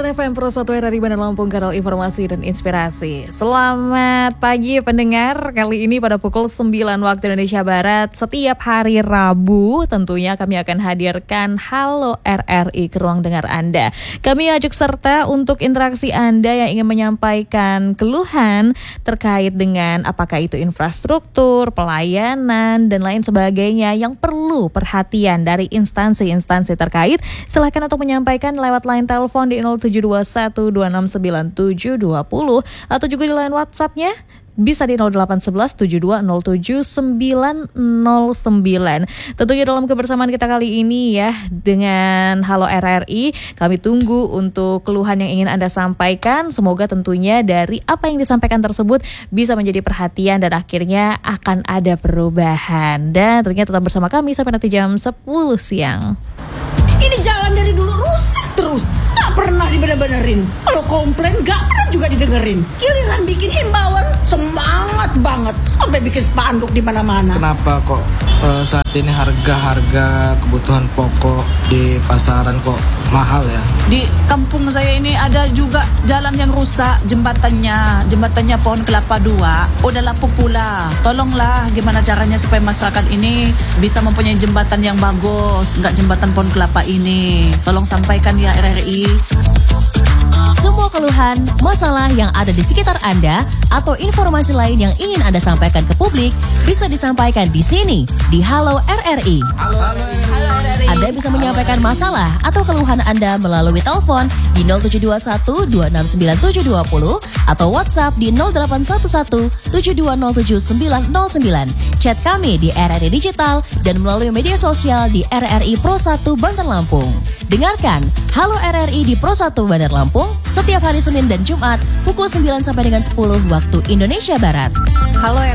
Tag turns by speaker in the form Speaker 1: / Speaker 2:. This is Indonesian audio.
Speaker 1: FM Pro 1 RRI Bandar Lampung, kanal informasi dan inspirasi. Selamat pagi pendengar. Kali ini pada pukul 9 waktu Indonesia Barat, setiap hari Rabu tentunya kami akan hadirkan Halo RRI ke ruang dengar Anda. Kami ajak serta untuk interaksi Anda yang ingin menyampaikan keluhan terkait dengan apakah itu infrastruktur, pelayanan, dan lain sebagainya yang perlu perhatian dari instansi-instansi terkait. Silakan untuk menyampaikan lewat line telepon di 0721269720 atau juga di line WhatsApp-nya bisa di 081172079909. Tentunya dalam kebersamaan kita kali ini ya dengan Halo RRI, kami tunggu untuk keluhan yang ingin Anda sampaikan. Semoga tentunya dari apa yang disampaikan tersebut bisa menjadi perhatian dan akhirnya akan ada perubahan. Dan tentunya tetap bersama kami sampai nanti jam 10 siang.
Speaker 2: Ini jalan dari dulu rusak terus, gak pernah dibener-benerin. Kalau komplain gak pernah juga didengerin. Giliran bikin himbauan semangat banget, sampai bikin spanduk di mana-mana.
Speaker 3: Kenapa kok saat ini harga kebutuhan pokok di pasaran kok mahal ya?
Speaker 4: Di kampung saya ini ada juga jalan yang rusak, jembatannya Pohon Kelapa 2 udah lapuk pula. Tolonglah gimana caranya supaya masyarakat ini bisa mempunyai jembatan yang bagus, nggak jembatan Pohon Kelapa ini. Tolong sampaikan ya RRI.
Speaker 5: Semua keluhan, masalah yang ada di sekitar Anda atau informasi lain yang ingin Anda sampaikan ke publik bisa disampaikan di sini di Halo RRI.
Speaker 2: Halo RRI.
Speaker 5: Anda bisa menyampaikan masalah atau keluhan Anda melalui telepon di 0721269720 atau WhatsApp di 081172079909. Chat kami di RRI Digital dan melalui media sosial di RRI Pro 1 Bandar Lampung. Dengarkan Halo RRI di Pro 1 Bandar Lampung setiap hari Senin dan Jumat pukul 9 sampai dengan 10 waktu Indonesia Barat.
Speaker 1: Halo